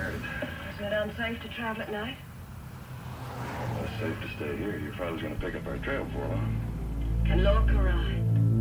married. Is it unsafe to travel at night? Well, it's safe to stay here. Your father's gonna pick up our trail for a while. Can look or ride?